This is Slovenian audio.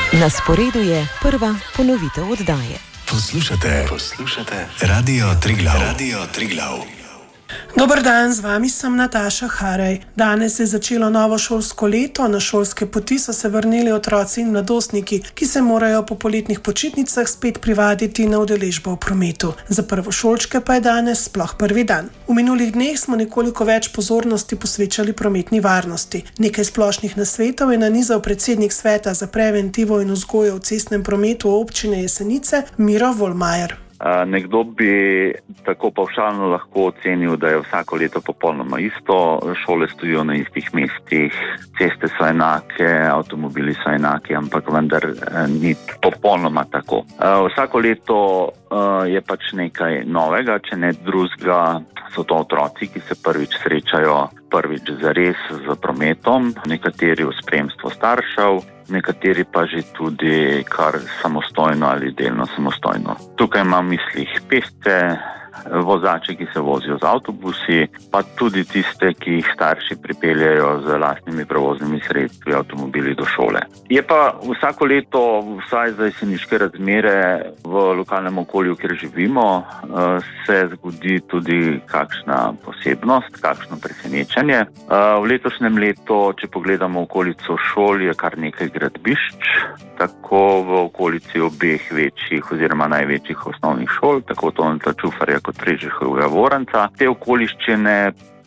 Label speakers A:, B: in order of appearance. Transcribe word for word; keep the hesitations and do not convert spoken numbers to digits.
A: Na sporedu je prva ponovitev oddaje.
B: Poslušate, poslušate Radio Triglav. Radio Triglav.
C: Dober dan, z vami sem Nataša Haraj. Danes je začelo novo šolsko leto, na šolske poti so se vrnili otroci in mladostniki, ki se morajo po poletnih počitnicah spet privaditi na udeležbo v prometu. Za prvošolčke pa je danes sploh prvi dan. V minulih dneh smo nekoliko več pozornosti posvečali prometni varnosti. Nekaj splošnih nasvetov je nanizal predsednik sveta za preventivo in vzgojo v cestnem prometu občine Jesenice, Miro Volmajer.
D: Nekdo bi tako pavšalno lahko ocenil, da je vsako leto popolnoma isto, šole stojijo na istih mestih, ceste so enake, avtomobili so enaki, ampak vendar ni popolnoma tako. Vsako leto je pač nekaj novega, če ne drugega, so to otroci, ki se prvič srečajo prvič zares z prometom, nekateri v spremstvu staršev, nekateri pa že tudi kar samostojno ali delno samostojno. Tukaj imam v mislih pešce, vozače, ki se vozijo z avtobusi, pa tudi tiste, ki jih starši pripeljajo z lastnimi prevoznimi sredstvi, avtomobili do šole. Je pa vsako leto, vsaj za jeseniške razmere v lokalnem okolju, kjer živimo, se zgodi tudi kakšna posebnost, kakšno presenečenje. V letošnjem letu, če pogledamo okolico šol, je kar nekaj gradbišč, tako v okolici obeh večjih oziroma največjih osnovnih šol, tako Toneta Čufarja kot Prežehovega Voranca. Te okoliščine